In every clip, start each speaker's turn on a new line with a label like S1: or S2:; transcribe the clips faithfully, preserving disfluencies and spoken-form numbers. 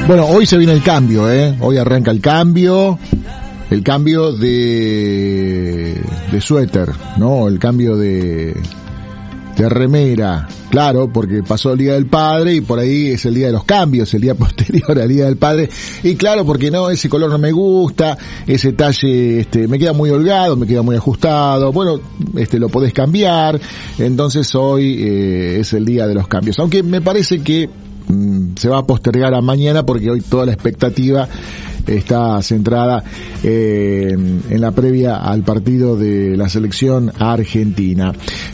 S1: Bueno, hoy se viene el cambio, ¿eh? Hoy arranca el cambio, el cambio de, de suéter, ¿no? El cambio de, de remera, claro, porque pasó el Día del Padre y por ahí es el día de los cambios, el día posterior al Día del Padre, y claro, porque no, ese color no me gusta, ese talle, este, me queda muy holgado, me queda muy ajustado, bueno, este, lo podés cambiar, entonces hoy eh, es el día de los cambios, aunque me parece que se va a postergar a mañana porque hoy toda la expectativa está centrada eh, en la previa al partido de la selección argentina.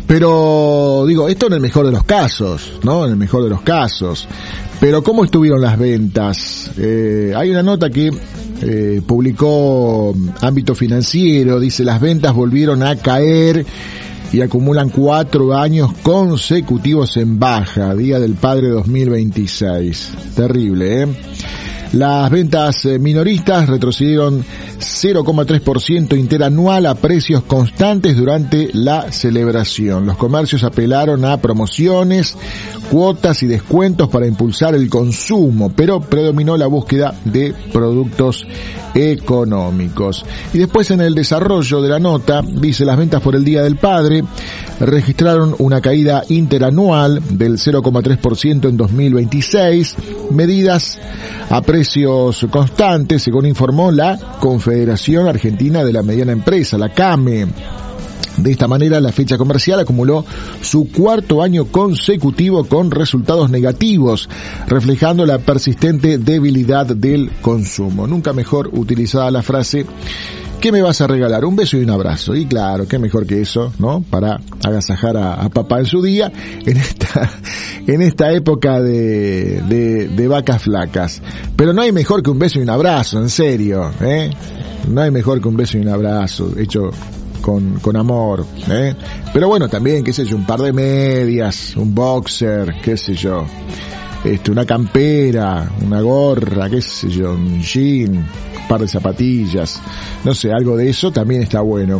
S1: Pero digo, esto en el mejor de los casos, ¿no? En el mejor de los casos. Pero ¿cómo estuvieron las ventas? Eh, hay una nota que eh, publicó Ámbito Financiero, dice: las ventas volvieron a caer y acumulan cuatro años consecutivos en baja, Día del Padre dos mil veintiséis. Terrible, ¿eh? Las ventas minoristas retrocedieron cero coma tres por ciento interanual a precios constantes durante la celebración. Los comercios apelaron a promociones, cuotas y descuentos para impulsar el consumo, pero predominó la búsqueda de productos económicos. Y después, en el desarrollo de la nota, dice: las ventas por el Día del Padre registraron una caída interanual del cero coma tres por ciento en dos mil veintiséis, medidas a precios constantes, según informó la Confederación Argentina de la Mediana Empresa, la CAME. De esta manera, la fecha comercial acumuló su cuarto año consecutivo con resultados negativos, reflejando la persistente debilidad del consumo. Nunca mejor utilizada la frase: ¿qué me vas a regalar? Un beso y un abrazo. Y claro, qué mejor que eso, ¿no? Para agasajar a, a papá en su día, en esta, en esta época de, de, de vacas flacas. Pero no hay mejor que un beso y un abrazo, en serio, ¿eh? No hay mejor que un beso y un abrazo hecho con, con amor, ¿eh? Pero bueno, también, qué sé yo, un par de medias, un boxer, qué sé yo, este, una campera, una gorra, qué sé yo, un jean, un par de zapatillas, no sé, algo de eso también está bueno.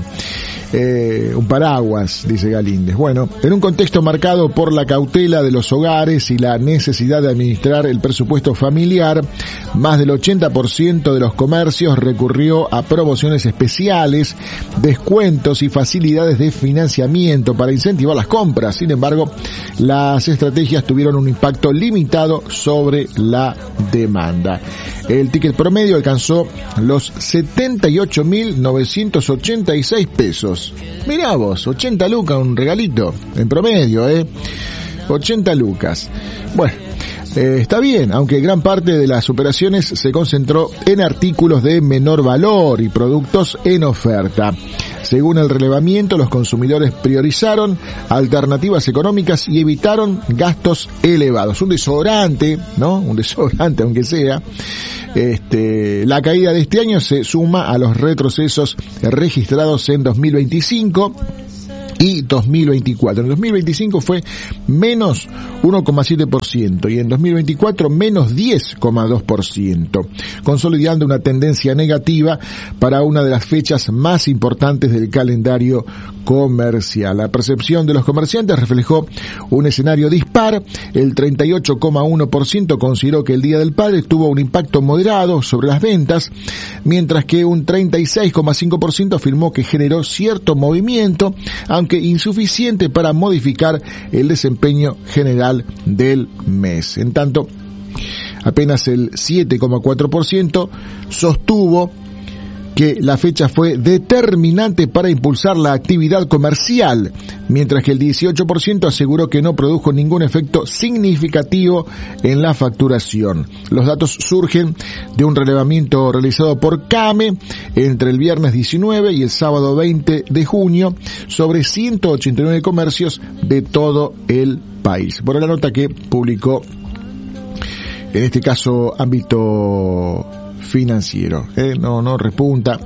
S1: Eh, un paraguas, dice Galíndez. Bueno, en un contexto marcado por la cautela de los hogares y la necesidad de administrar el presupuesto familiar, más del ochenta por ciento de los comercios recurrió a promociones especiales, descuentos y facilidades de financiamiento para incentivar las compras. Sin embargo, las estrategias tuvieron un impacto limitado sobre la demanda. El ticket promedio alcanzó los setenta y ocho mil novecientos ochenta y seis pesos. Mirá vos, ochenta lucas, un regalito, en promedio, ¿eh? ochenta lucas. Bueno, eh, está bien, aunque gran parte de las operaciones se concentró en artículos de menor valor y productos en oferta. Según el relevamiento, los consumidores priorizaron alternativas económicas y evitaron gastos elevados. Un desodorante, ¿no? Un desodorante, aunque sea. Este, la caída de este año se suma a los retrocesos registrados en dos mil veinticinco y dos mil veinticuatro. En dos mil veinticinco fue menos uno coma siete por ciento y en dos mil veinticuatro menos diez coma dos por ciento, consolidando una tendencia negativa para una de las fechas más importantes del calendario comercial. La percepción de los comerciantes reflejó un escenario dispar. El treinta y ocho coma uno por ciento consideró que el Día del Padre tuvo un impacto moderado sobre las ventas, mientras que un treinta y seis coma cinco por ciento afirmó que generó cierto movimiento, aunque insuficiente para modificar el desempeño general del mes. En tanto, apenas el siete coma cuatro por ciento sostuvo que la fecha fue determinante para impulsar la actividad comercial, mientras que el dieciocho por ciento aseguró que no produjo ningún efecto significativo en la facturación. Los datos surgen de un relevamiento realizado por CAME entre el viernes diecinueve y el sábado veinte de junio sobre ciento ochenta y nueve comercios de todo el país. Por la nota que publicó, en este caso, Ámbito Financiero, ¿eh? no no repunta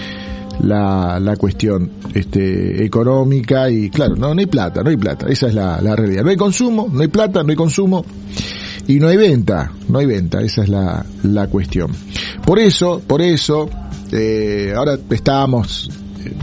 S1: la la cuestión este económica y claro, no no hay plata, no hay plata, esa es la la realidad. No hay consumo, no hay plata, no hay consumo y no hay venta, no hay venta, esa es la la cuestión. Por eso, por eso eh, ahora estamos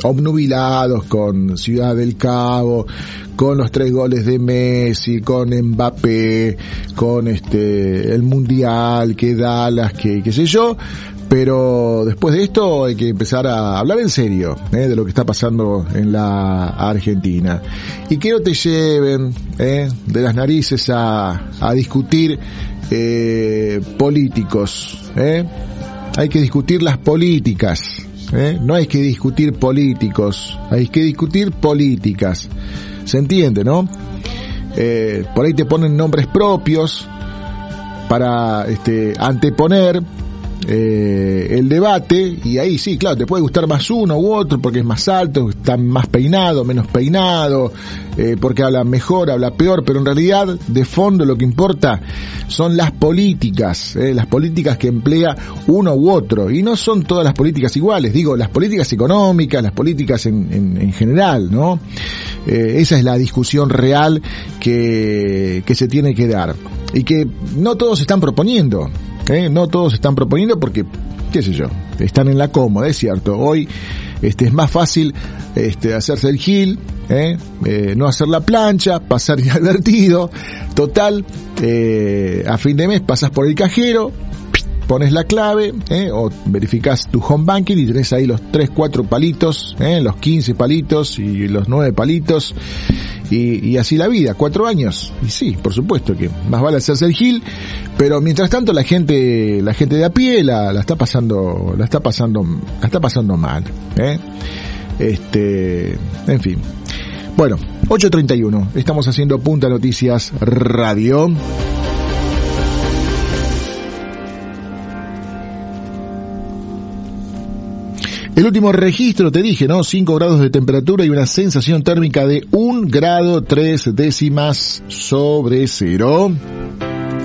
S1: obnubilados con Ciudad del Cabo, con los tres goles de Messi, con Mbappé, con este el Mundial, que Dallas, que qué sé yo. Pero después de esto hay que empezar a hablar en serio, ¿eh? de lo que está pasando en la Argentina. Y que no te lleven ¿eh? de las narices a, a discutir eh, políticos. ¿eh? Hay que discutir las políticas. ¿eh? No hay que discutir políticos, hay que discutir políticas. ¿Se entiende, no? Eh, por ahí te ponen nombres propios para este anteponer Eh, el debate, y ahí sí, claro, te puede gustar más uno u otro porque es más alto, está más peinado, menos peinado, eh, porque habla mejor, habla peor, pero en realidad de fondo lo que importa son las políticas, eh, las políticas que emplea uno u otro, y no son todas las políticas iguales, digo, las políticas económicas, las políticas en, en, en general, ¿no? Eh, esa es la discusión real que, que se tiene que dar, y que no todos están proponiendo. ¿Eh? No todos están proponiendo porque, qué sé yo, están en la cómoda, es cierto. Hoy este es más fácil este hacerse el gil, ¿eh? Eh, no hacer la plancha, pasar inadvertido. Total, eh, a fin de mes pasas por el cajero, pones la clave, ¿eh? o verificás tu home banking y tenés ahí los tres, cuatro palitos, ¿eh? los quince palitos y los nueve palitos. Y, y así la vida, cuatro años, y sí, por supuesto que más vale hacerse el gil, pero mientras tanto la gente, la gente de a pie la, la está pasando, la está pasando, la está pasando mal, ¿eh? Este, en fin. Bueno, ocho treinta y uno, estamos haciendo Punta Noticias Radio. El último registro, te dije, ¿no? cinco grados de temperatura y una sensación térmica de un grado tres décimas sobre cero.